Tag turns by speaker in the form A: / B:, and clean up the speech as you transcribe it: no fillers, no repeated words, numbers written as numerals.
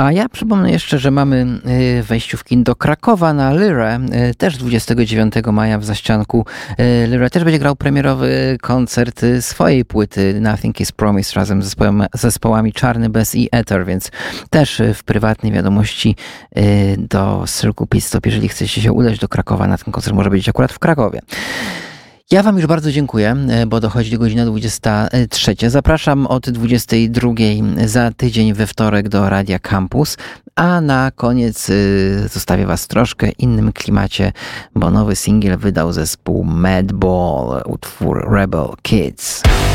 A: A ja przypomnę jeszcze, że mamy wejściówki do Krakowa na Lyrę, też 29 maja w Zaścianku. Lyra też będzie grał premierowy koncert swojej płyty Nothing is Promised razem z zespołami Czarny Bez i Ether, więc też w prywatnej wiadomości do Circle Pit Stop, jeżeli chcecie się udać do Krakowa na ten koncert, może być akurat w Krakowie. Ja wam już bardzo dziękuję, bo dochodzi godzina 23. Zapraszam od 22 za tydzień we wtorek do Radia Campus, a na koniec zostawię was w troszkę innym klimacie, bo nowy singiel wydał zespół Madball, utwór Rebel Kids.